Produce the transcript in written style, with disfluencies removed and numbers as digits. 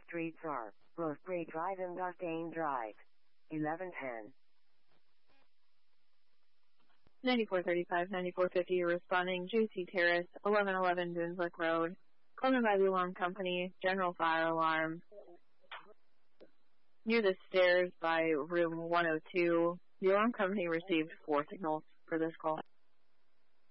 streets are Rosebery Drive and Dustane Drive. 1110. 9435, 9450, you're responding. JC Terrace, 1111 Boonslick Road. Called by the alarm company, general fire alarm. Near the stairs by room 102. The alarm company received 4 signals for this call.